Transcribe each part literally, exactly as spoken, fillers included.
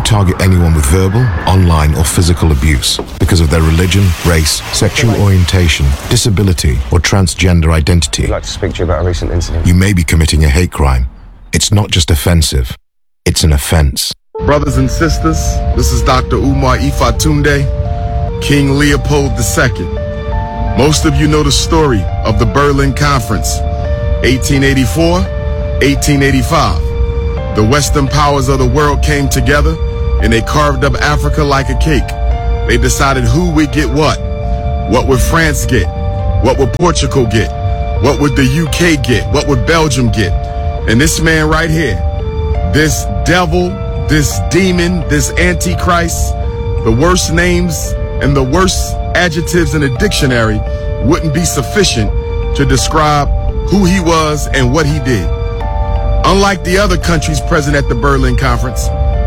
you target anyone with verbal, online, or physical abuse because of their religion, race, sexual orientation, disability, or transgender identity, I'd like to speak to you about a recent incident. you may be committing a hate crime. It's not just offensive, it's an offense. Brothers and sisters, this is Doctor Umar Ifatunde, King Leopold the Second. Most of you know the story of the Berlin Conference, eighteen eighty-four, eighteen eighty-five. The Western powers of the world came together and they carved up Africa like a cake. They decided who would get what. What would France get? What would Portugal get? What would the U K get? What would Belgium get? And this man right here, this devil, this demon, this antichrist, the worst names and the worst adjectives in a dictionary wouldn't be sufficient to describe who he was and what he did. Unlike the other countries present at the Berlin Conference,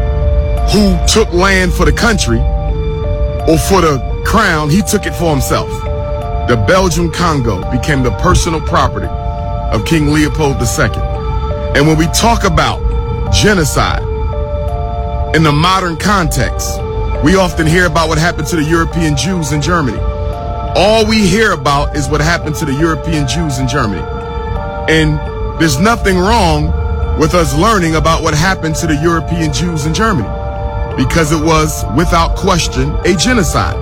who took land for the country or for the crown, he took it for himself. The Belgian Congo became the personal property of King Leopold the Second. And when we talk about genocide in the modern context, we often hear about what happened to the European Jews in Germany. All we hear about is what happened to the European Jews in Germany. And there's nothing wrong with us learning about what happened to the European Jews in Germany, because it was, without question, a genocide.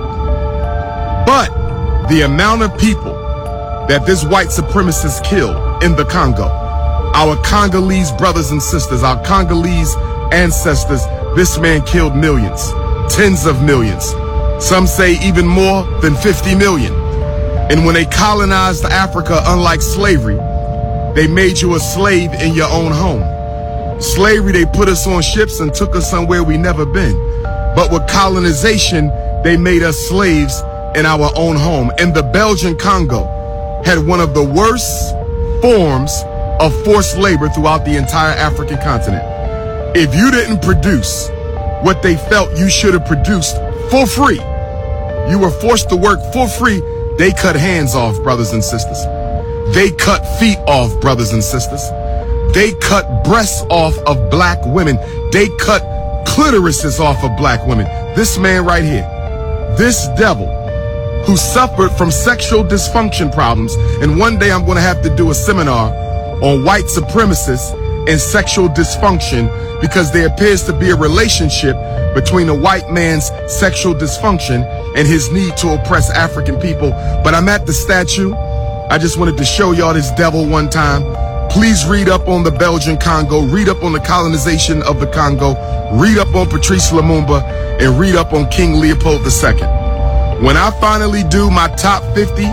But the amount of people that this white supremacist killed in the Congo, our Congolese brothers and sisters, our Congolese ancestors, this man killed millions, tens of millions. Some say even more than fifty million. And when they colonized Africa, unlike slavery, they made you a slave in your own home. Slavery, they put us on ships and took us somewhere we never been. But with colonization, they made us slaves in our own home. And the Belgian Congo had one of the worst forms of forced labor throughout the entire African continent. If you didn't produce what they felt you should have produced for free, you were forced to work for free, they cut hands off, brothers and sisters. They cut feet off, brothers and sisters. They cut breasts off of black women. They cut clitorises off of black women. This man right here, this devil who suffered from sexual dysfunction problems, and one day I'm going to have to do a seminar on white supremacists and sexual dysfunction, because there appears to be a relationship between a white man's sexual dysfunction and his need to oppress African people. But I'm at the statue. I just wanted to show y'all this devil one time. Please read up on the Belgian Congo, read up on the colonization of the Congo, read up on Patrice Lumumba, and read up on King Leopold the Second. When I finally do my top fifty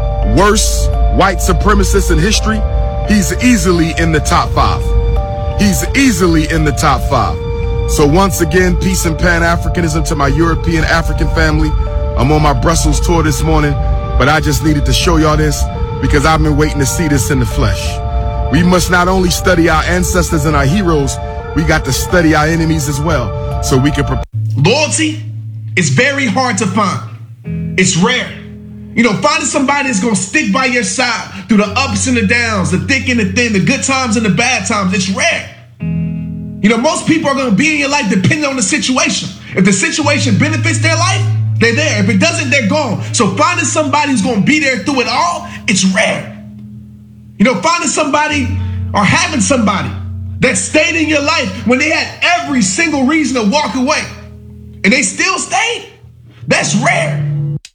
worst white supremacists in history, he's easily in the top five. He's easily in the top five. So once again, peace and Pan-Africanism to my European African family. I'm on my Brussels tour this morning, but I just needed to show y'all this because I've been waiting to see this in the flesh. We must not only study our ancestors and our heroes, we got to study our enemies as well, so we can prepare. Loyalty is very hard to find. It's rare. You know, finding somebody that's going to stick by your side through the ups and the downs, the thick and the thin, the good times and the bad times, it's rare. You know, most people are going to be in your life depending on the situation. If the situation benefits their life, they're there. If it doesn't, they're gone. So finding somebody who's going to be there through it all, it's rare. You know, finding somebody or having somebody that stayed in your life when they had every single reason to walk away and they still stayed, that's rare.